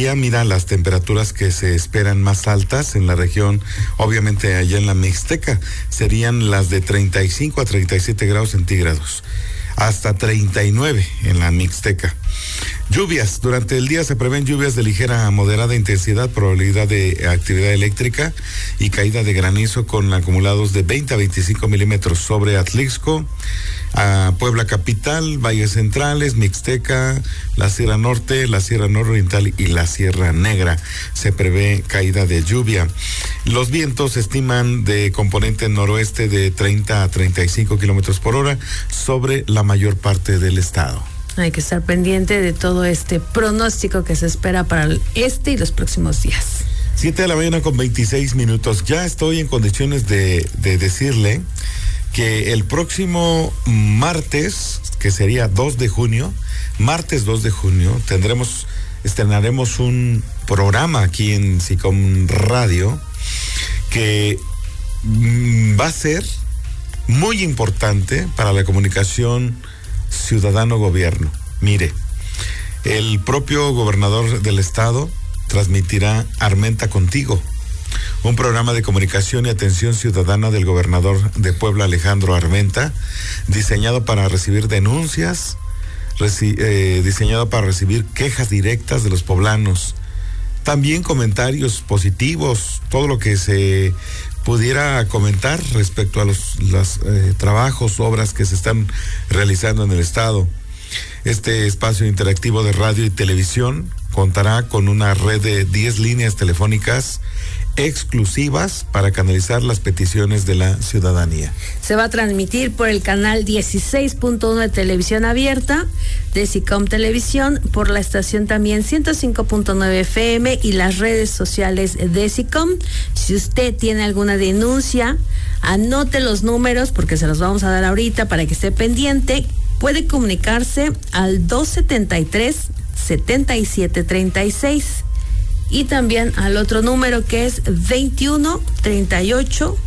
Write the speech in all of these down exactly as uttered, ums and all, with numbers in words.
día, mira las temperaturas que se esperan más altas en la región, obviamente allá en la Mixteca, serían las de treinta y cinco a treinta y siete grados centígrados, hasta treinta y nueve en la Mixteca. Lluvias, durante el día se prevén lluvias de ligera a moderada intensidad, probabilidad de actividad eléctrica y caída de granizo con acumulados de veinte a veinticinco milímetros sobre Atlixco, a Puebla Capital, Valles Centrales, Mixteca, la Sierra Norte, la Sierra Nororiental y la Sierra Negra. Se prevé caída de lluvia. Los vientos se estiman de componente noroeste de treinta a treinta y cinco kilómetros por hora sobre la mayor parte del estado. Hay que estar pendiente de todo este pronóstico que se espera para este y los próximos días. Siete de la mañana con veintiséis minutos. Ya estoy en condiciones de, de decirle que el próximo martes, que sería dos de junio, martes dos de junio, tendremos, estrenaremos un programa aquí en SICOM Radio que mm, va a ser muy importante para la comunicación ciudadano-gobierno. Mire, el propio gobernador del estado transmitirá Armenta Contigo, un programa de comunicación y atención ciudadana del gobernador de Puebla, Alejandro Armenta, diseñado para recibir denuncias, reci- eh, diseñado para recibir quejas directas de los poblanos, también comentarios positivos, todo lo que se pudiera comentar respecto a los, los eh, trabajos, obras que se están realizando en el estado. Este espacio interactivo de radio y televisión contará con una red de diez líneas telefónicas exclusivas para canalizar las peticiones de la ciudadanía. Se va a transmitir por el canal dieciséis punto uno de televisión abierta de SICOM Televisión, por la estación también ciento cinco punto nueve F M y las redes sociales de SICOM. Si usted tiene alguna denuncia, anote los números porque se los vamos a dar ahorita para que esté pendiente. Puede comunicarse al dos setenta y tres, setenta y siete treinta y seis. Y también al otro número que es veintiuno treinta y ocho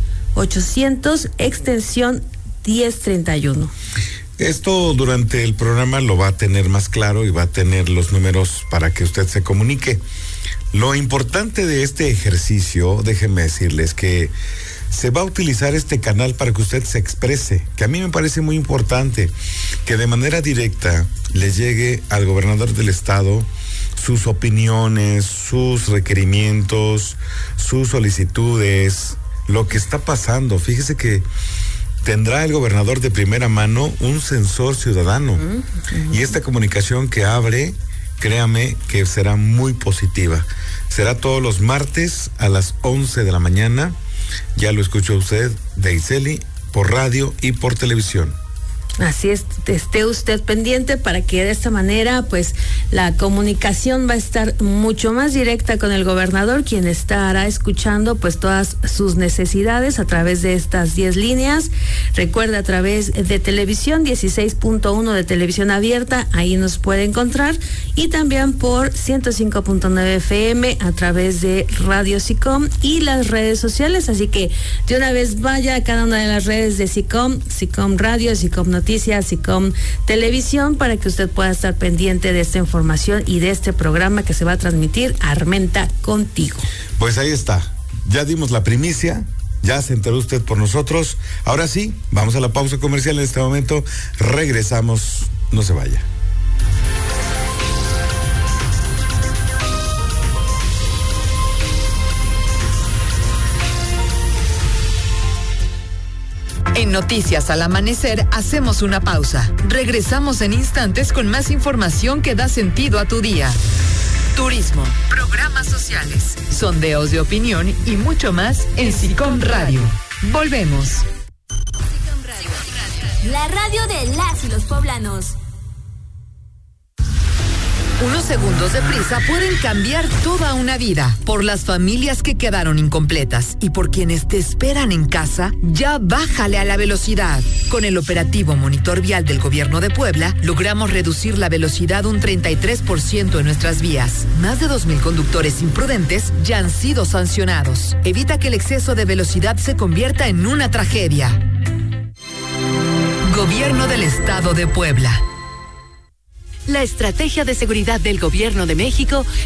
ochocientos, extensión diez treinta y uno. Esto durante el programa lo va a tener más claro y va a tener los números para que usted se comunique. Lo importante de este ejercicio, déjenme decirles que se va a utilizar este canal para que usted se exprese, que a mí me parece muy importante que de manera directa le llegue al gobernador del estado sus opiniones, sus requerimientos, sus solicitudes, lo que está pasando. Fíjese que tendrá el gobernador de primera mano un sensor ciudadano, uh-huh. Y esta comunicación que abre, créame que será muy positiva. Será todos los martes a las once de la mañana. Ya lo escuchó usted, Deiseli, por radio y por televisión. Así es, esté usted pendiente para que de esta manera pues la comunicación va a estar mucho más directa con el gobernador, quien estará escuchando pues todas sus necesidades a través de estas diez líneas. Recuerda, a través de televisión dieciséis punto uno de televisión abierta, ahí nos puede encontrar, y también por ciento cinco punto nueve F M a través de Radio SICOM y las redes sociales. Así que de una vez vaya a cada una de las redes de SICOM, SICOM Radio, SICOM Noticias, SICOM Televisión, para que usted pueda estar pendiente de esta información y de este programa que se va a transmitir, Armenta Contigo. Pues ahí está, ya dimos la primicia, ya se enteró usted por nosotros. Ahora sí, vamos a la pausa comercial en este momento, regresamos, no se vaya. En Noticias al Amanecer hacemos una pausa. Regresamos en instantes con más información que da sentido a tu día. Turismo, programas sociales, sondeos de opinión y mucho más en SICOM Radio. Volvemos. SICOM Radio, la radio de las y los poblanos. Unos segundos de prisa pueden cambiar toda una vida. Por las familias que quedaron incompletas y por quienes te esperan en casa, ya bájale a la velocidad. Con el operativo Monitor Vial del Gobierno de Puebla, logramos reducir la velocidad un treinta y tres por ciento en nuestras vías. Más de dos mil conductores imprudentes ya han sido sancionados. Evita que el exceso de velocidad se convierta en una tragedia. Gobierno del Estado de Puebla. La estrategia de seguridad del Gobierno de México